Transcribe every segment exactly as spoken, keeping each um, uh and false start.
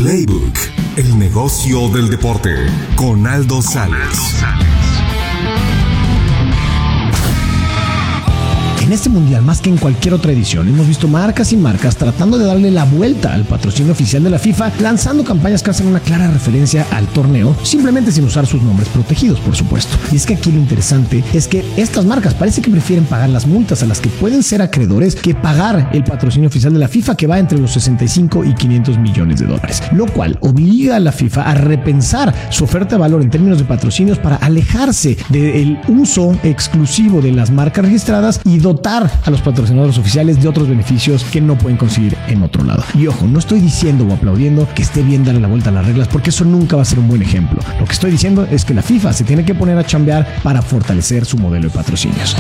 Playbook, el negocio del deporte, con Aldo Sales. En este mundial, más que en cualquier otra edición, hemos visto marcas y marcas tratando de darle la vuelta al patrocinio oficial de la FIFA, lanzando campañas que hacen una clara referencia al torneo, simplemente sin usar sus nombres protegidos, por supuesto. Y es que aquí lo interesante es que estas marcas parece que prefieren pagar las multas a las que pueden ser acreedores que pagar el patrocinio oficial de la FIFA, que va entre los sesenta y cinco y quinientos millones de dólares, lo cual obliga a la FIFA a repensar su oferta de valor en términos de patrocinios para alejarse del uso exclusivo de las marcas registradas y dotar a los patrocinadores oficiales de otros beneficios que no pueden conseguir en otro lado. Y ojo, no estoy diciendo o aplaudiendo que esté bien darle la vuelta a las reglas, porque eso nunca va a ser un buen ejemplo. Lo que estoy diciendo es que la FIFA se tiene que poner a chambear para fortalecer su modelo de patrocinios.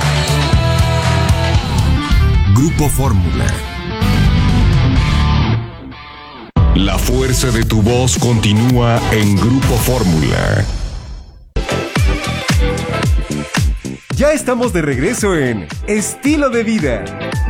Grupo Fórmula. La fuerza de tu voz continúa en Grupo Fórmula. Ya estamos de regreso en Estilo de Vida.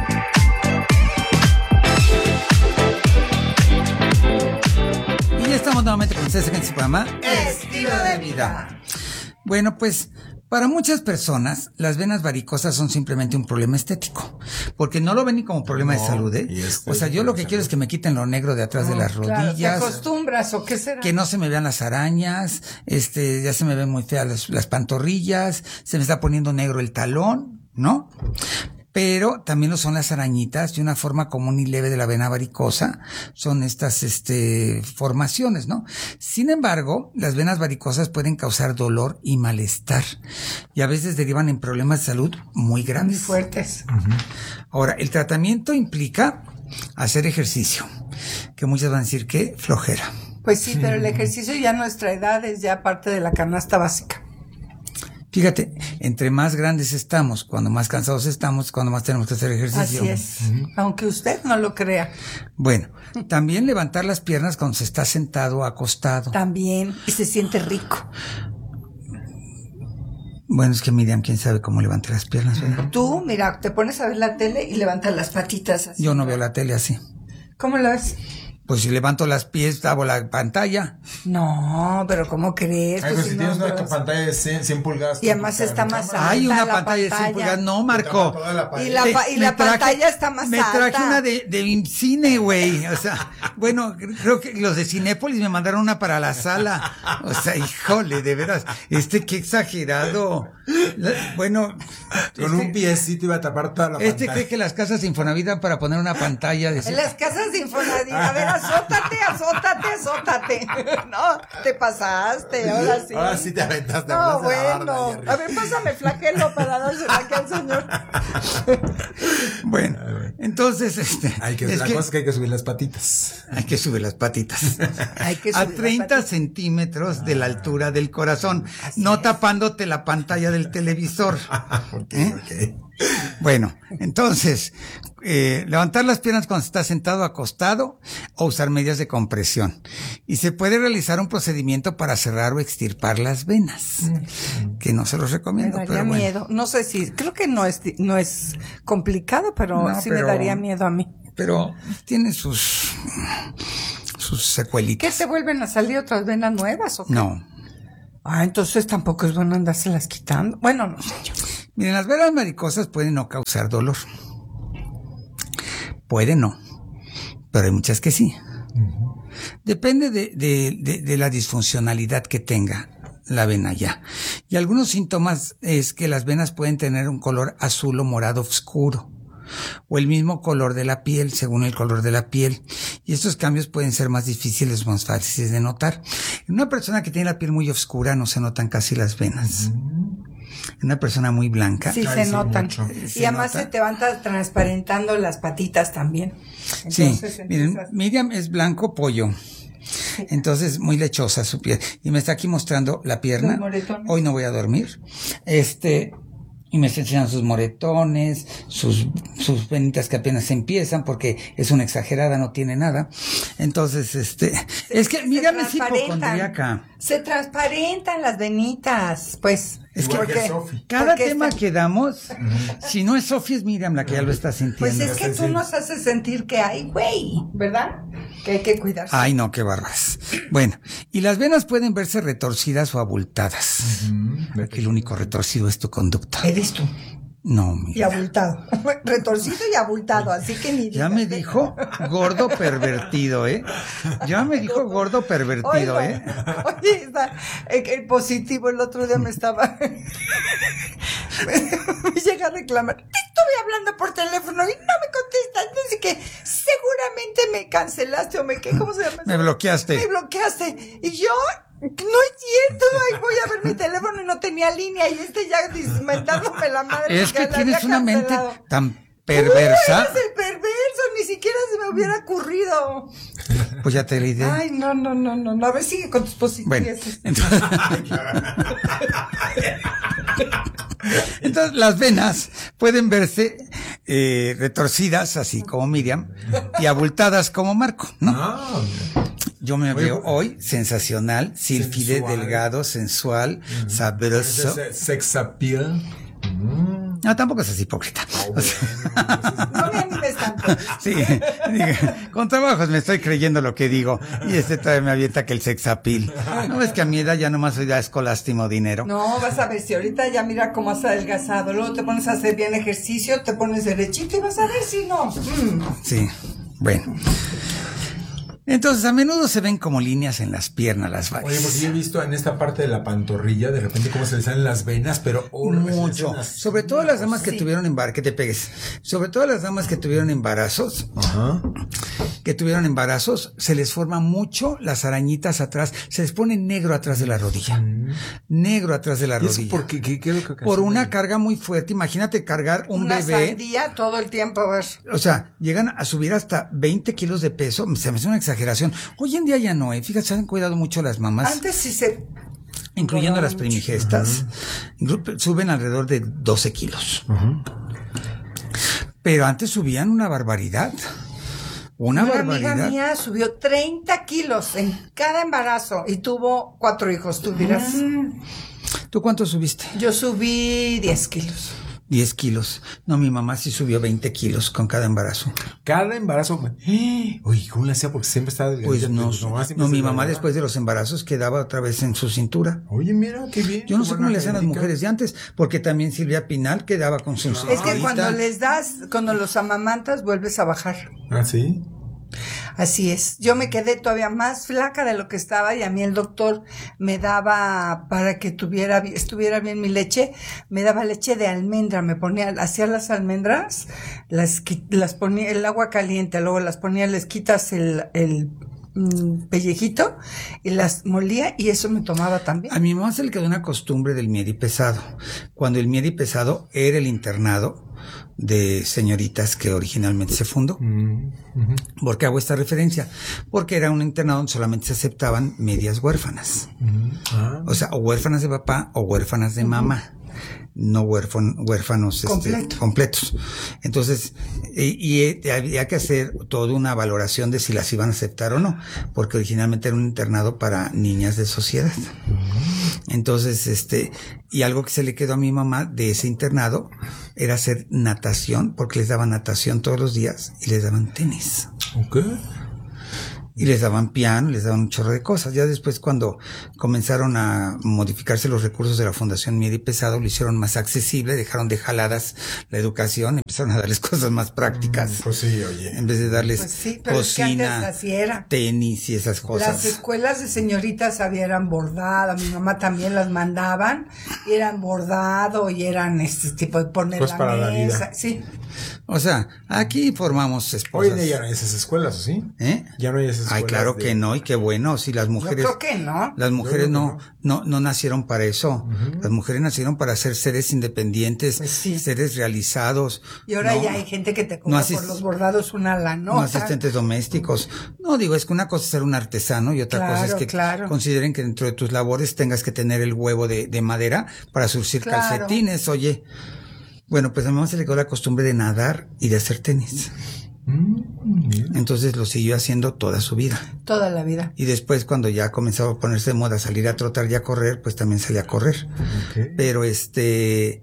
Y ya estamos nuevamente con ustedes en su programa Estilo de Vida. Bueno, pues para muchas personas las venas varicosas son simplemente un problema estético, porque no lo ven ni como problema no, de salud, ¿eh? Este o sea, yo lo que quiero es que me quiten lo negro de atrás no, de las rodillas. Claro, ¿te acostumbras o qué será? Que no se me vean las arañas, este, ya se me ven muy feas las, las pantorrillas, se me está poniendo negro el talón, ¿no? Pero también lo son las arañitas, de una forma común y leve de la vena varicosa, son estas, este, formaciones, ¿no? Sin embargo, las venas varicosas pueden causar dolor y malestar, y a veces derivan en problemas de salud muy grandes. Muy fuertes. Uh-huh. Ahora, el tratamiento implica hacer ejercicio, que muchos van a decir que flojera. Pues sí, pero el ejercicio ya a nuestra edad es ya parte de la canasta básica. Fíjate, entre más grandes estamos, cuando más cansados estamos, cuando más tenemos que hacer ejercicio. Así es, uh-huh. Aunque usted no lo crea. Bueno, también levantar las piernas cuando se está sentado o acostado. También, y se siente rico. Bueno, es que Miriam, quién sabe cómo levanta las piernas, ¿verdad? Tú, mira, te pones a ver la tele y levantas las patitas así. Yo no veo la tele así. ¿Cómo lo ves? Pues si levanto las pies, hago la pantalla. No, pero ¿cómo crees? Ay, pues si no, tienes una pero... pantalla de cien pulgadas. Y además está más alta. Hay una la pantalla de cien pulgadas. No, Marco. Y la, pa- y la traje, pantalla está más me alta. Me traje una de, de cine, güey. O sea, bueno, creo que los de Cinépolis me mandaron una para la sala. O sea, híjole, de veras. Este, qué exagerado. La, bueno. Con este, un piecito iba a tapar toda la este pantalla. Este cree que las casas Infonavit dan para poner una pantalla de... En las casas de Infonavit. A ver, azótate, azótate, azótate. No, te pasaste, ahora sí. Ahora sí te aventaste. No, bueno. A ver, pásame flagelo para dársela aquí al señor. Bueno, entonces, este... Hay que, es la que, cosa es que hay que subir las patitas. Hay que subir las patitas. Hay que subir a treinta centímetros de la altura del corazón, Así no es. Tapándote la pantalla del televisor. Okay, ¿Eh? okay. Bueno, entonces, eh, levantar las piernas cuando se está sentado, acostado, o usar medias de compresión. Y se puede realizar un procedimiento para cerrar o extirpar las venas, mm. que no se los recomiendo. Me daría pero bueno. miedo. No sé si, creo que no es, no es complicado, pero no, sí pero, me daría miedo a mí. Pero tiene sus, sus secuelitas. ¿Qué, se vuelven a salir otras venas nuevas o qué? No. Ah, entonces tampoco es bueno andárselas quitando. Bueno, no sé yo. Miren, las venas varicosas pueden no causar dolor. Pueden no, pero hay muchas que sí. Uh-huh. Depende de, de, de, de la disfuncionalidad que tenga la vena ya. Y algunos síntomas es que las venas pueden tener un color azul o morado oscuro, o el mismo color de la piel, según el color de la piel. Y estos cambios pueden ser más difíciles o más fáciles de notar. En una persona que tiene la piel muy oscura no se notan casi las venas. Uh-huh. En una persona muy blanca. Sí, Ay, se notan. Mucho. Y además nota. Se te van transparentando las patitas también. Entonces, sí, miren, empiezas... Miriam es blanco pollo. Entonces, muy lechosa su piel. Y me está aquí mostrando la pierna. Hoy no voy a dormir. Este... Y me está enseñando sus moretones, sus, sus venitas que apenas empiezan, porque es una exagerada, no tiene nada. Entonces, este, se, es que, mírame, es hipocondríaca. Se transparentan las venitas, pues. Es que porque, porque cada tema está... que damos, uh-huh. si no es Sofía, es Miriam la que ya lo está sintiendo. Pues es que tú nos haces sentir que hay, güey, ¿verdad? que hay que cuidarse. Ay, no, qué barbas. Bueno, y las venas pueden verse retorcidas o abultadas. Uh-huh. Aquí el único retorcido es tu conducta. Eres tú. No, Y mira. abultado. Retorcido y abultado, así que ni Ya me dijo gordo pervertido, ¿eh? Ya me dijo gordo pervertido, Oiga, ¿eh? Oye, está, el, el positivo el otro día me estaba... me llega a reclamar. Te estuve hablando por teléfono y no me contestas. Dice que seguramente me cancelaste o me... ¿qué? ¿Cómo se llama? Me bloqueaste. Me bloqueaste. Y yo... No es cierto, ay, voy a ver mi teléfono y no tenía línea y este ya dismentándome la madre. Es que porque la tienes había una mente cancelado. tan perversa. Uy, eres el perverso, ni siquiera se me hubiera ocurrido. Pues ya te la idea. Ay, no, no, no, no, no. A ver, sigue con tus Bueno, posibilidades. entonces, entonces las venas pueden verse eh, retorcidas, así como Miriam, y abultadas como Marco, ¿no? Ah, Yo me Oye, veo pues, hoy sensacional, sílfide, sensual. delgado, sensual, sabroso. ese sex appeal. Mm. No, tampoco es así hipócrita. Oh, O sea, No me animes tanto. sí, diga, con trabajos me estoy creyendo lo que digo. Y este todavía me avienta que el sex appeal. No ves que a mi edad ya nomás soy ya escolástimo dinero. No, vas a ver, si ahorita ya mira cómo has adelgazado, luego te pones a hacer bien ejercicio, te pones derechito y vas a ver si no. Mm. Sí, bueno. Entonces, a menudo se ven como líneas en las piernas las Oye, varices. porque yo he visto en esta parte de la pantorrilla, de repente cómo se le salen las venas, pero... oh, se le Mucho. salen las- Sobre todo las damas que Sí. tuvieron embarazos, que te pegues. Sobre todo las damas que tuvieron embarazos, Ajá. que tuvieron embarazos, se les forma mucho las arañitas atrás, se les pone negro atrás de la rodilla. Negro atrás de la ¿Y eso rodilla. por qué? ¿Qué, qué es lo que Por ocasiona? una carga muy fuerte. Imagínate cargar un Una bebé. sandía todo el tiempo, a ver. O sea, llegan a subir hasta veinte kilos de peso. Se me hace una exageración. Hoy en día ya no, ¿eh? Fíjate, se han cuidado mucho las mamás. Antes sí se... Incluyendo las Mucho. primigestas, inclu- suben alrededor de doce kilos. Ujú. Pero antes subían una barbaridad. Una, Una barbaridad. amiga mía subió treinta kilos en cada embarazo y tuvo cuatro hijos, tú dirás. ¿Tú cuánto subiste? Yo subí diez kilos. diez kilos. No, mi mamá sí subió veinte kilos con cada embarazo. Cada embarazo... ¡eh! Uy, ¿cómo le hacía? Porque siempre estaba delgadita. Pues no, Tu mamá siempre no se mi mamá delgaba. después de los embarazos quedaba otra vez en su cintura. Oye, mira, qué bien. Yo no qué sé cómo buena le hacían las genética. mujeres de antes, porque también Silvia Pinal quedaba con su Es que cinturita. cuando les das, cuando los amamantas, vuelves a bajar. Ah, ¿sí? Así es. Yo me quedé todavía más flaca de lo que estaba y a mí el doctor me daba, para que tuviera, estuviera bien mi leche, me daba leche de almendra, me ponía, hacía las almendras, las, qui- las ponía el agua caliente, luego las ponía, les quitas el, el mm, pellejito y las molía y eso me tomaba también. A mi mamá se le quedó una costumbre del miedi pesado. Cuando el miedi pesado era el internado de señoritas que originalmente se fundó. Mm, ujú. ¿Por qué hago esta referencia? Porque era un internado donde solamente se aceptaban medias huérfanas. Mm, ah. O sea, o huérfanas de papá o huérfanas de mamá. No huérfan- huérfanos este, Completo. completos. Entonces, y, y, eh, había que hacer toda una valoración de si las iban a aceptar o no, porque originalmente era un internado para niñas de sociedad. Entonces, este, y algo que se le quedó a mi mamá de ese internado era hacer natación, porque les daban natación todos los días y les daban tenis. Ok. Y les daban piano, les daban un chorro de cosas. Ya después, cuando comenzaron a modificarse los recursos de la Fundación Miedi Pesado, lo hicieron más accesible, dejaron de jaladas la educación, empezaron a darles cosas más prácticas. Pues sí, oye. En vez de darles Pues sí, pero es que antes cocina, así era. tenis y esas Las cosas. escuelas de señoritas habían bordado, mi mamá también las mandaban, y eran bordado y eran este tipo de poner Pues la para la mesa, vida. sí. O sea, aquí formamos Hoy esposas. en día ya no hay esas escuelas, ¿o sí? ¿Eh? Ya no hay esas escuelas. Ay, claro de- que no, y qué bueno, si las Yo mujeres... creo que no. Las mujeres Yo no, creo no, no nacieron para eso. Las mujeres nacieron para ser seres independientes, Pues sí. seres realizados. Y ahora no, ya hay gente que te cobra no asist- por los bordados una lanota. no asistentes domésticos. No, digo, es que una cosa es ser un artesano y otra Claro, cosa es que claro. consideren que dentro de tus labores tengas que tener el huevo de, de madera para surcir Claro. calcetines, oye. Bueno, pues a mi mamá se le quedó la costumbre de nadar y de hacer tenis. Mm, mira. Entonces lo siguió haciendo toda su vida. Toda la vida. Y después, cuando ya comenzaba a ponerse de moda salir a trotar y a correr, pues también salía a correr. Ok. Pero este,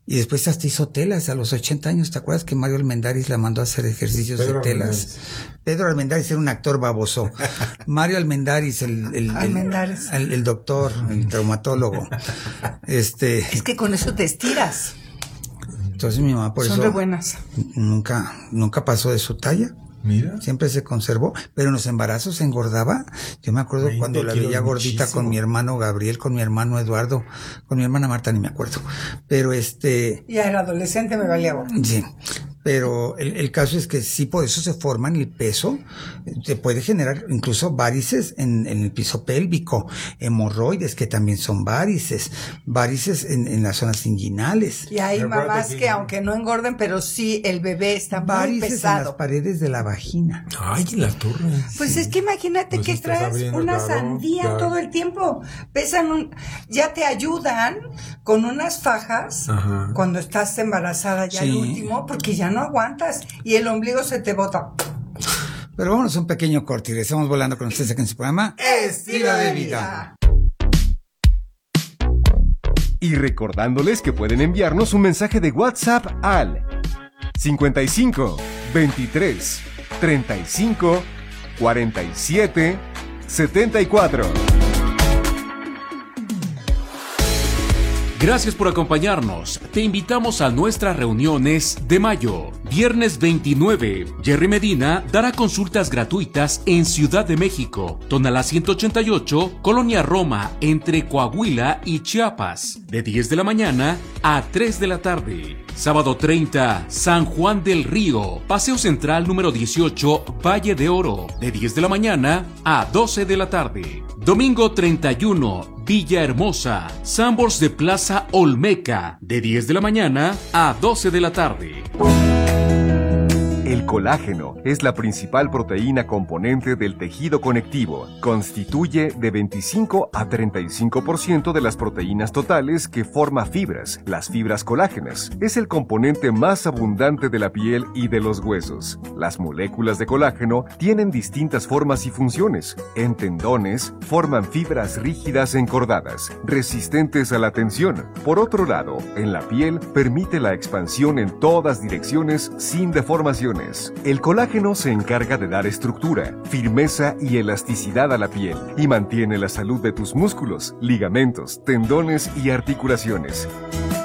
Y después hasta hizo telas a los ochenta años. ¿Te acuerdas que Mario Almendáriz la mandó a hacer ejercicios Pedro de telas? Almendáriz. Pedro Almendáriz era un actor baboso. Mario Almendáriz, el, el, Almendáriz. el, el, el doctor, el traumatólogo. Este, Es que con eso te estiras. entonces mi mamá por Son eso re buenas. nunca, nunca pasó de su talla. Mira. Siempre se conservó, pero en los embarazos se engordaba. Yo me acuerdo veinte cuando la kilos, veía gordita muchísimo. con mi hermano Gabriel, con mi hermano Eduardo, con mi hermana Marta, ni me acuerdo. Pero este, Ya era adolescente, me valía gorro. sí, pero el, el caso es que sí, por eso se forman el peso, te puede generar incluso varices en, en el piso pélvico, hemorroides que también son varices, varices en, en las zonas inguinales, Y hay Recuerda mamás que- que aunque no engorden, pero sí el bebé está muy varices en las pesado. paredes de la vagina. Ay, en la torre. Pues es que imagínate Pues que estás traes abriendo, una claro, sandía claro. todo el tiempo. Pesan un, ya te ayudan con unas fajas Ajá. cuando estás embarazada ya Sí. el último, porque ya no aguantas y el ombligo se te bota. Pero vámonos a un pequeño corte y regresamos volando con ustedes aquí en su programa Estilo de vida. Y recordándoles que pueden enviarnos un mensaje de WhatsApp al cincuenta y cinco, veintitrés, treinta y cinco, cuarenta y siete, setenta y cuatro. Gracias por acompañarnos. Te invitamos a nuestras reuniones de mayo. Viernes veintinueve, Jerry Medina dará consultas gratuitas en Ciudad de México, Tonalá ciento ochenta y ocho, Colonia Roma, entre Coahuila y Chiapas, de diez de la mañana a tres de la tarde. Sábado treinta, San Juan del Río, Paseo Central número dieciocho, Valle de Oro, de diez de la mañana a doce de la tarde. Domingo treinta y uno, Villahermosa, Sambors de Plaza Olmeca, de diez de la mañana a doce de la tarde. El colágeno es la principal proteína componente del tejido conectivo. Constituye de veinticinco a treinta y cinco por ciento de las proteínas totales que forma fibras, las fibras colágenas. Es el componente más abundante de la piel y de los huesos. Las moléculas de colágeno tienen distintas formas y funciones. En tendones, forman fibras rígidas encordadas, resistentes a la tensión. Por otro lado, en la piel, permite la expansión en todas direcciones sin deformaciones. El colágeno se encarga de dar estructura, firmeza y elasticidad a la piel y mantiene la salud de tus músculos, ligamentos, tendones y articulaciones.